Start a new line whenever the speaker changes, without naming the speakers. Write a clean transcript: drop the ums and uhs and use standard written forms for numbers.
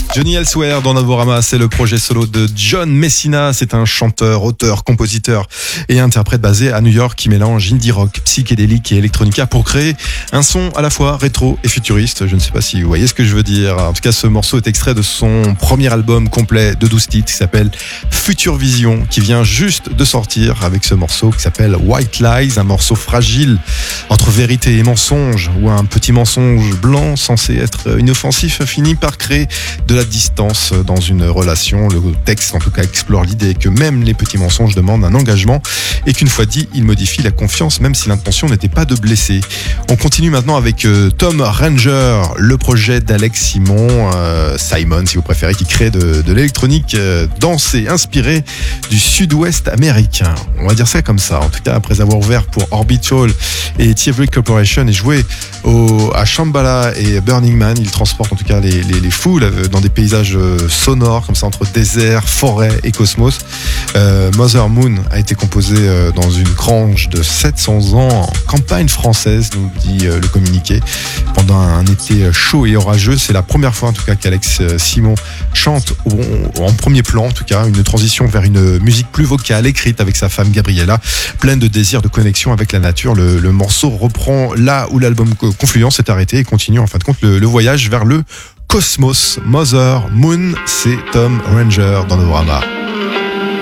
Johnny Elsewhere dans Novorama, c'est le projet solo de John Messina. C'est un chanteur, auteur, compositeur et interprète basé à New York qui mélange indie rock, psychédélique et electronica pour créer un son à la fois rétro et futuriste. Je ne sais pas si vous voyez ce que je veux dire. En tout cas, ce morceau est extrait de son premier album complet de 12 titres qui s'appelle Future Vision, qui vient juste de sortir avec ce morceau qui s'appelle White Lies, un morceau fragile entre vérité et mensonge, où un petit mensonge blanc censé être inoffensif finit par créer de la distance dans une relation. Le texte en tout cas explore l'idée que même les petits mensonges demandent un engagement et qu'une fois dit, ils modifient la confiance même si l'intention n'était pas de blesser. On continue maintenant avec Tom Ranger, le projet d'Alex Simon si vous préférez, qui crée de l'électronique dansée inspirée du sud-ouest américain. On va dire ça comme ça. En tout cas, après avoir ouvert pour Orbital et Theatric Corporation et joué à Shambhala et Burning Man, il transporte en tout cas les foules dans des paysages sonores comme ça entre désert, forêt et cosmos. Mother Moon a été composé dans une grange de 700 ans en campagne française, nous dit le communiqué, pendant un été chaud et orageux. C'est la première fois en tout cas qu'Alex Simon chante en premier plan, en tout cas une transition vers une musique plus vocale, écrite avec sa femme Gabriella, pleine de désir de connexion avec la nature. Le morceau reprend là où l'album Confluence s'est arrêté et continue en fin de compte le voyage vers le Cosmos. Mother Moon, c'est Tom Ranger dans Novorama.